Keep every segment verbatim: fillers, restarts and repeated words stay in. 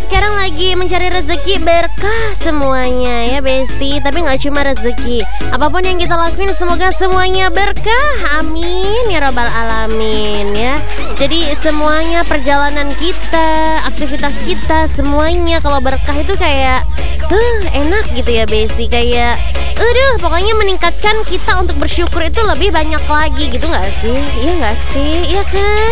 sekarang lagi mencari rezeki berkah semuanya ya Besti. Tapi gak cuma rezeki, apapun yang kita lakuin semoga semuanya berkah. Amin ya robbal alamin ya. Jadi semuanya, perjalanan kita, aktivitas kita, semuanya kalau berkah itu kayak uh, enak gitu ya Besti. Kayak aduh pokoknya meningkatkan kita untuk bersyukur itu lebih banyak lagi gitu gak sih? Iya gak sih? Iya kan?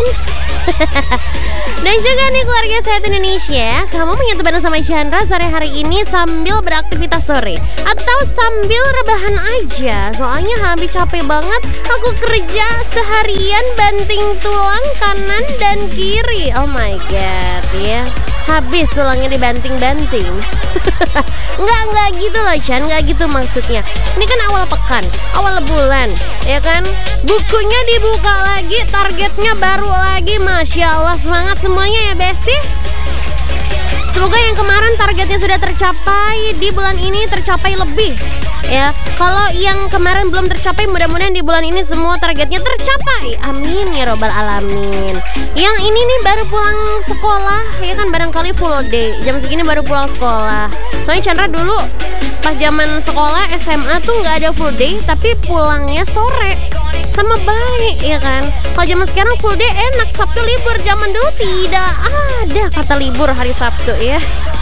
Dan juga nih keluarga Sehat Indonesia, kamu menyatu bareng sama Chandra sore hari ini sambil beraktivitas sore atau sambil rebahan aja. Soalnya habis capek banget, aku kerja seharian banting tulang kanan dan kiri. Oh my god ya, habis tulangnya dibanting-banting. Enggak, enggak gitu loh Chan, enggak gitu maksudnya. Ini kan awal pekan, awal bulan, ya kan? Bukunya dibuka lagi, targetnya baru lagi. Masya Allah, semangat semuanya ya Besti. Semoga yang kemarin targetnya sudah tercapai, di bulan ini tercapai lebih ya. Kalau yang kemarin belum tercapai, mudah-mudahan di bulan ini semua targetnya tercapai. Amin ya robbal alamin. Yang ini nih baru pulang sekolah ya kan, barangkali full day. Jam segini baru pulang sekolah. Soalnya Chandra dulu pas zaman sekolah S M A tuh nggak ada full day, tapi pulangnya sore. Sama baik ya kan. Kalau zaman sekarang full day enak, Sabtu libur. Zaman dulu tidak ada kata libur hari Sabtu ya.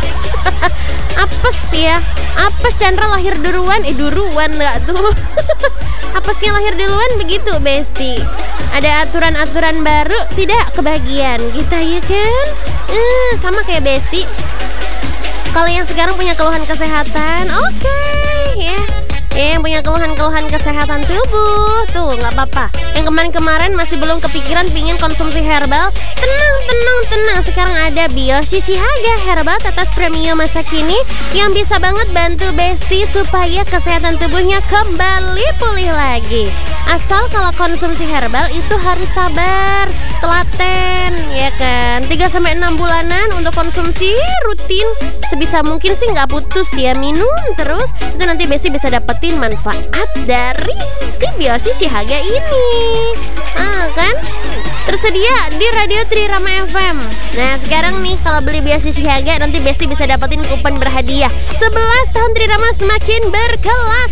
Apes ya, apes. Chandra lahir duluan, eh duluan nggak tuh? Apesnya lahir duluan begitu Besti. Ada aturan-aturan baru, tidak kebagian kita ya kan? Eh, sama kayak Besti. Kalau yang sekarang punya keluhan kesehatan, oke okay, ya. Eh, yang punya keluhan-keluhan kesehatan tubuh tuh nggak apa-apa. Yang kemarin-kemarin masih belum kepikiran pingin konsumsi herbal, tenang, tenang, tenang. Sekarang ada Biosi Sihaga herbal tetes premium masa kini yang bisa banget bantu Besti supaya kesehatan tubuhnya kembali pulih lagi. Asal kalau konsumsi herbal itu harus sabar, telaten, ya kan. tiga sampai enam bulanan untuk konsumsi rutin. Sebisa mungkin sih nggak putus ya, minum terus. Itu nanti Besti bisa dapet manfaat dari si Biosi Sihaga ini. Ah kan? Tersedia di Radio Trirama F M. Nah sekarang nih kalau beli Biosi Sihaga nanti Besti bisa dapetin kupon berhadiah sebelas tahun Trirama semakin berkelas.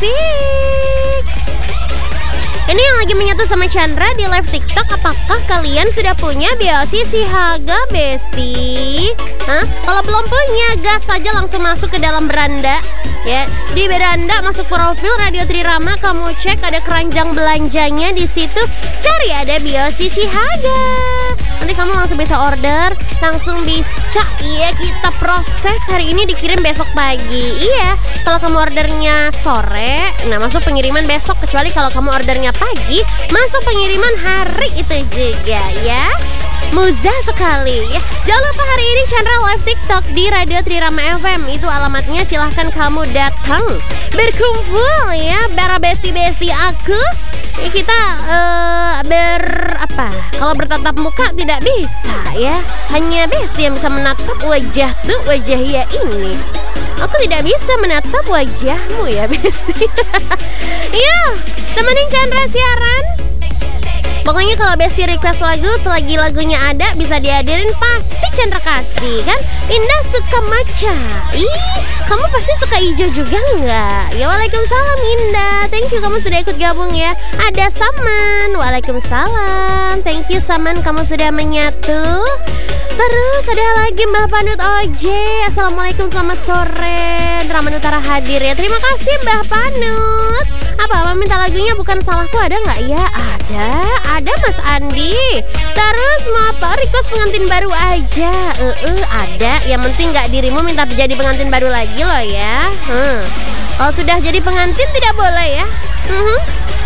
Asik. Ini yang lagi menyatu sama Chandra di live TikTok, apakah kalian sudah punya Biosi Sihaga Besti? Hah? Kalau belum punya, gas saja langsung masuk ke dalam beranda ya. Di beranda masuk profil Radio Trirama, kamu cek ada keranjang belanjanya di situ, cari ada Biosi Sihaga. Nanti kamu langsung bisa order, langsung bisa ya kita proses hari ini dikirim besok pagi. Iya, kalau kamu ordernya sore, nah masuk pengiriman besok, kecuali kalau kamu ordernya pagi, masuk pengiriman hari itu juga ya. Muzah sekali ya. Jangan lupa hari ini Chandra live TikTok di Radio Trirama F M. Itu alamatnya, silahkan kamu datang berkumpul ya, para besti-besti aku ya. Kita uh, ber apa? Kalau bertatap muka tidak bisa ya. Hanya Besti yang bisa menatap wajah tuh, wajah ya ini. Aku tidak bisa menatap wajahmu ya Besti. Iya, temenin Chandra siaran. Pokoknya kalau Besti request lagu, selagi lagunya ada bisa dihadirin, pasti Chandra kasih kan. Indah suka matcha. Ih, kamu pasti suka hijau juga nggak? Ya waalaikumsalam Indah. Thank you kamu sudah ikut gabung ya. Ada Saman. Waalaikumsalam. Thank you Saman, kamu sudah menyatu. Terus ada lagi Mbah Panut Oje. Assalamualaikum, selamat sore. Draman Utara hadir ya. Terima kasih Mbah Panut. Apa meminta lagunya bukan salahku, ada nggak ya? Ada, ada Mas Andi. Terus mau apa? Request pengantin baru aja. Eh, uh, ada. Yang penting nggak dirimu minta jadi pengantin baru lagi loh ya. Hmm. Kalau sudah jadi pengantin tidak boleh ya. Hmm.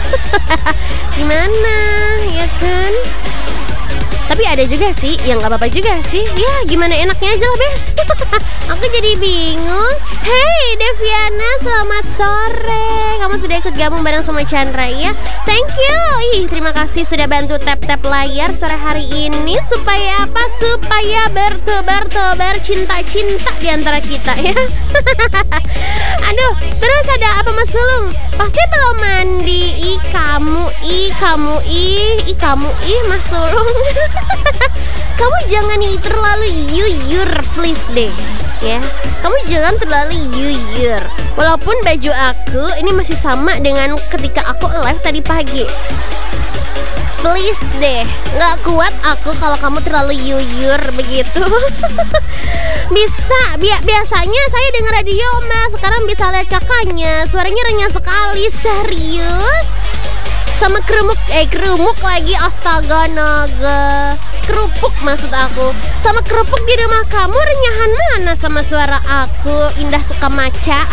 Gimana? Ya kan? Tapi ada juga sih yang gak apa-apa juga sih. Ya gimana enaknya aja lah Bes. Aku jadi bingung. Hey Deviana, selamat sore. Kamu sudah ikut gabung bareng sama Chandra ya. Thank you. Ih, terima kasih sudah bantu tap-tap layar sore hari ini. Supaya apa? supaya bertebar-tebar cinta-cinta di antara kita ya. Aduh, terus ada apa Mas Sulung? Pasti belum mandi. Ih kamu, ih kamu, ih, ih kamu, ih Mas Sulung. Kamu jangan nih terlalu yuyur please deh ya. Kamu jangan terlalu yuyur. Walaupun baju aku ini masih sama dengan ketika aku live tadi pagi. Please deh, nggak kuat aku kalau kamu terlalu yuyur begitu. Bisa, bi biasanya saya dengar radio mas. Sekarang bisa lihat kakaknya, suaranya renyah sekali. Serius? Sama kerumuk, eh kerumuk lagi, astaga naga. Kerupuk maksud aku. Sama kerupuk di rumah kamu renyahan mana sama suara aku? Indah Sukamaca.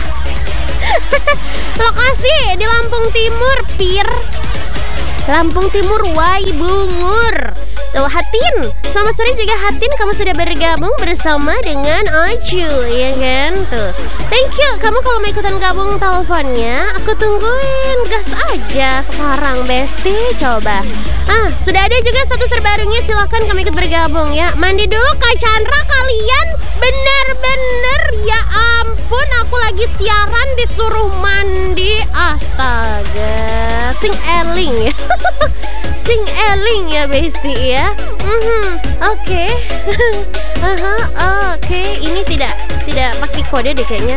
Lokasi di Lampung Timur, Pir. Lampung Timur, Wai Bungur. Tuh Hatin, selamat sore juga Hatin. Kamu sudah bergabung bersama dengan Acu, ya kan? Tuh, thank you. Kamu kalau mau ikutan gabung teleponnya, aku tungguin. Gas aja sekarang, Besti. Coba. Ah, sudah ada juga status terbarunya. Silahkan kamu ikut bergabung ya. Mandi dulu Kak Chandra kalian. Bener-bener ya ampun. Aku lagi siaran disuruh mandi. Astaga. Sing eling ya. Sing eling ya Besti ya. Mm-hmm. Oke. Okay. Aha, oke. Okay. Ini tidak tidak pakai kode deh kayaknya.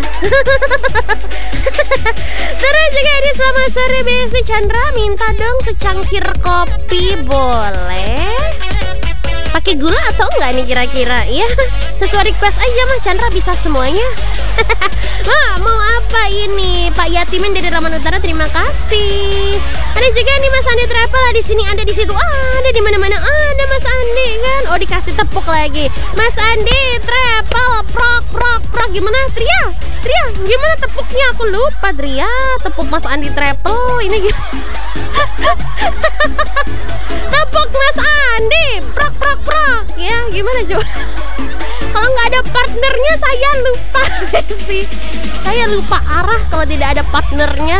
Terus juga ini selamat sore Besti. Chandra minta dong secangkir kopi boleh? Pakai gula atau enggak nih kira-kira ya? Sesuai request aja mah Chandra bisa semuanya. Ma, mau apa ini? Pak Yatimin dari Raman Utara, terima kasih. Ada juga nih Mas Andi Travel, di sini ada di situ, ah, ada di mana-mana ada Mas Andi kan? Oh dikasih tepuk lagi. Mas Andi Travel, prok prok prok gimana Tria? Tria, gimana tepuknya? Aku lupa Tria. Tepuk Mas Andi Travel ini gimana? Tepuk Mas Andi, prok prok prok ya gimana coba? Kalau nggak ada partnernya saya lupa sih. Saya lupa arah kalau tidak ada partnernya.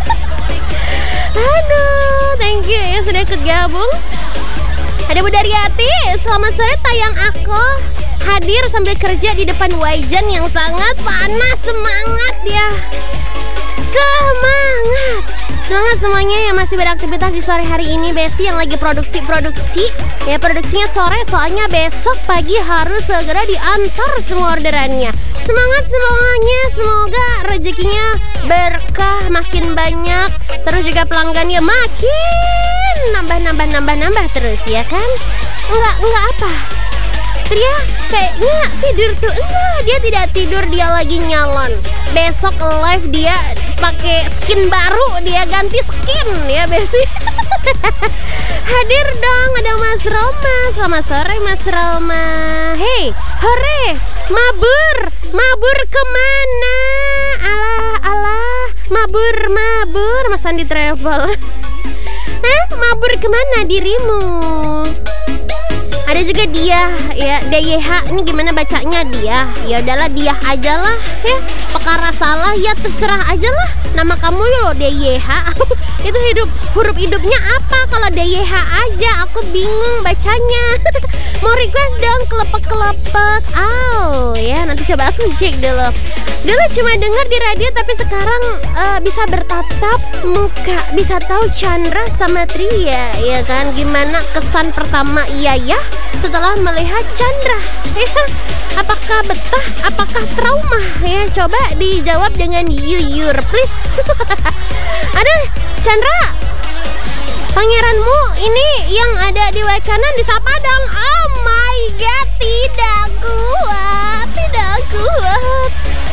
Aduh, thank you ya sudah ikut gabung. Ada Bu Daryati, selamat sore tayang aku hadir sambil kerja di depan wajan yang sangat panas. Semangat ya. Semangat. Semangat semuanya yang masih beraktivitas di sore hari ini Besti, yang lagi produksi-produksi. Ya produksinya sore soalnya besok pagi harus segera diantar semua orderannya. Semangat semuanya, semoga rezekinya berkah makin banyak. Terus juga pelanggannya makin nambah-nambah-nambah-nambah terus ya kan? Enggak, enggak apa? Tria kayaknya tidur tuh. Enggak, dia tidak tidur, dia lagi nyalon. Besok live dia pakai skin baru, dia ganti skin ya Besti. Hadir dong, ada Mas Roma. Selamat sore Mas Roma. Hey, hore, mabur, mabur kemana? Alah, alah, mabur, mabur. Mas Andi Travel. Eh, mabur kemana dirimu? Ada juga dia ya, D Y H. Ini gimana bacanya dia? Ya udahlah dia aja lah ya. Perkara salah ya terserah aja lah. Nama kamu ya lo D Y H. Itu hidup huruf hidupnya apa kalau D Y H aja? Aku bingung bacanya. Mau request dong kelepek-kelepek. Oh ya, nanti coba aku cek dulu. Dulu cuma dengar di radio, tapi sekarang uh, bisa bertatap muka, bisa tahu Chandra sama Tria ya kan? Gimana kesan pertama iya ya setelah melihat Chandra ya? Apakah betah? Apakah trauma? Ya coba dijawab dengan yuyur please. Aduh Chandra, pangeranmu ini yang ada di Wekanan disapa dong. Oh my god, tidak kuat, tidak kuat.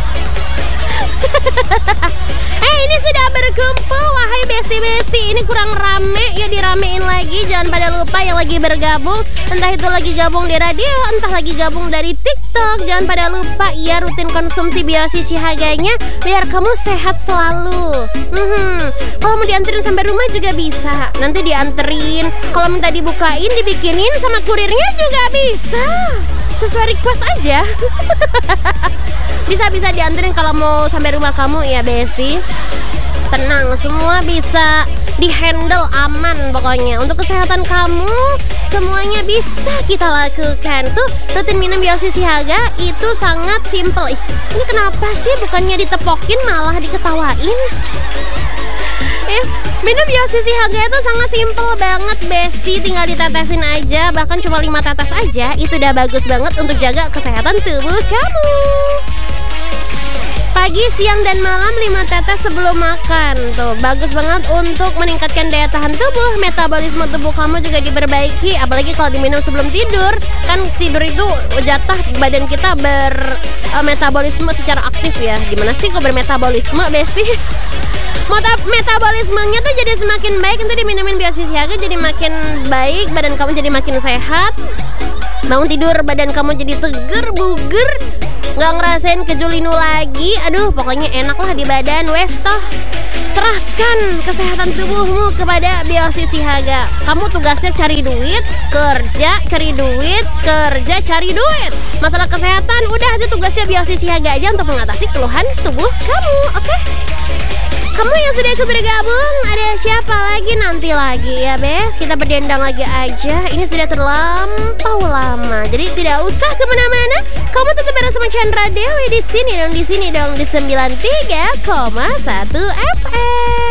Eh ini sudah berkumpul wahai besti-besti. Ini kurang rame, yuk diramein lagi. Jangan pada lupa yang lagi bergabung, entah itu lagi gabung di radio, entah lagi gabung dari TikTok. Jangan pada lupa ya rutin konsumsi biosi Sihaganya biar kamu sehat selalu. hmm. Kalau mau dianterin sampai rumah juga bisa. Nanti dianterin. Kalau minta dibukain, dibikinin sama kurirnya juga bisa. Sesuai request aja. Bisa-bisa dianterin kalau mau sampai rumah kamu ya Besti. tenang, semua bisa dihandle aman pokoknya. Untuk kesehatan kamu, semuanya bisa kita lakukan. Tuh, rutin minum Biosi Sihaga itu sangat simple. Ih, ini kenapa sih bukannya ditepokin malah diketawain? Eh, minum Biosi Sihaga itu sangat simple banget, Besti. Tinggal ditetesin aja, bahkan cuma lima tetes aja. Itu udah bagus banget untuk jaga kesehatan tubuh kamu. Pagi, siang, dan malam lima tetes sebelum makan. Tuh, bagus banget untuk meningkatkan daya tahan tubuh. Metabolisme tubuh kamu juga diperbaiki. Apalagi kalau diminum sebelum tidur. Kan tidur itu jatah badan kita bermetabolisme secara aktif ya. Gimana sih kok bermetabolisme, Besti? Meta metabolismenya tuh jadi semakin baik. Nanti diminumin Biosi Sihaga jadi makin baik. Badan kamu jadi makin sehat. Bangun tidur badan kamu jadi seger, buger, nggak ngerasain kejulinu lagi. Aduh, pokoknya enak lah di badan. Wes toh, serahkan kesehatan tubuhmu kepada Biosi Sihaga. Kamu tugasnya cari duit, kerja, cari duit, kerja, cari duit. Masalah kesehatan, udah itu tugasnya Biosi Sihaga aja untuk mengatasi keluhan tubuh kamu, oke? Okay? Kamu yang sudah ikut bergabung, ada siapa lagi nanti lagi ya, Bes? Kita berdendang lagi aja. Ini sudah terlampau lama, jadi tidak usah kemana-mana. Kamu tetap bersama Chandra Dewi di sini dong, di sini dong di sembilan tiga koma satu F M.